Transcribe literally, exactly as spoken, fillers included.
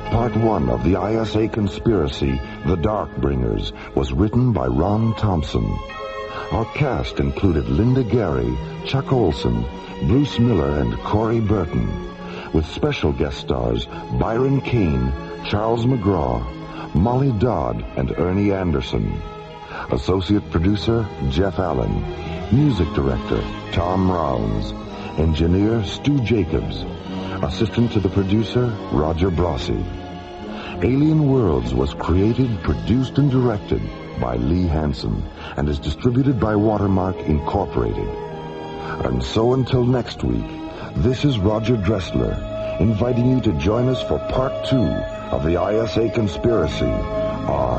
Part one of the I S A conspiracy, The Darkbringers, was written by Ron Thompson. Our cast included Linda Gary, Chuck Olson, Bruce Miller, and Corey Burton, with special guest stars Byron Kane, Charles McGraw, Molly Dodd, and Ernie Anderson. Associate producer, Jeff Allen. Music director, Tom Rounds. Engineer, Stu Jacobs. Assistant to the producer, Roger Brossi. Alien Worlds was created, produced, and directed by Lee Hansen and is distributed by Watermark Incorporated. And so until next week, this is Roger Dressler, inviting you to join us for part two of the I S A conspiracy on